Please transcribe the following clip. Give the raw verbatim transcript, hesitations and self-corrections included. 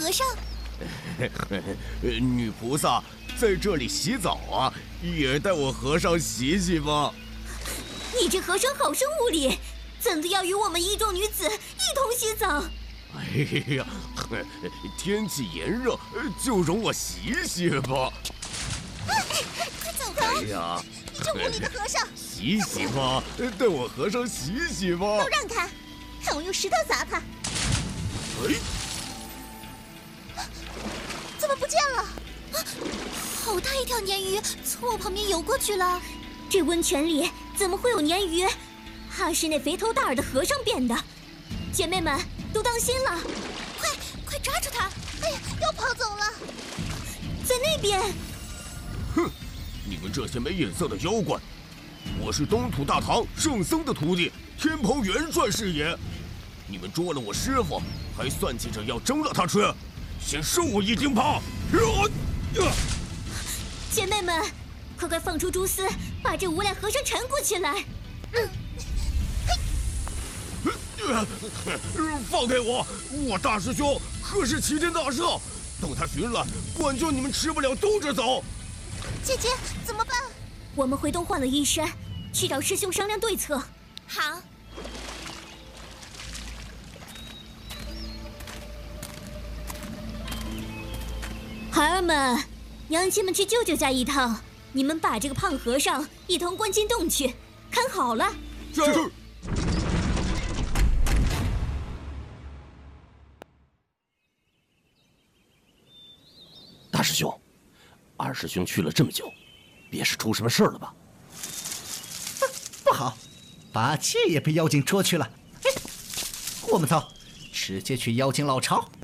和尚。 女菩萨在这里洗澡啊，也带我和尚洗洗吧。 你这和尚好生无礼，怎的要与我们一众女子一同洗澡？ 哎呀，天气炎热，就容我洗洗吧。 哎，快走开！ 哎呀， 你这无礼的和尚！ 洗洗吧，带我和尚洗洗吧。 都让开，看我用石头砸他！ 哎， 怎么不见了？啊，好大一条鲶鱼从我旁边游过去了。这温泉里怎么会有鲶鱼？怕是那肥头大耳的和尚变的。姐妹们都当心了，快快抓住他！哎呀，又跑走了，在那边。 哼，你们这些没眼色的妖怪！我是东土大唐圣僧的徒弟，天蓬元帅是也。你们捉了我师傅，还算计着要蒸了他吃，先受我一钉耙！ 姐妹们，快快放出蛛丝，把这无赖和尚缠裹起来！嗯， 放开我！我大师兄可是齐天大圣，等他寻来，管就你们吃不了兜着走。 姐姐怎么办？我们回东换了衣衫，去找师兄商量对策。好。孩儿们，娘亲们去舅舅家一趟，你们把这个胖和尚一同关进洞去，看好了。 是。 大师兄，二师兄去了这么久，别是出什么事了吧？ 不好，把妾也被妖精捉去了。哎，我们走，直接去妖精老巢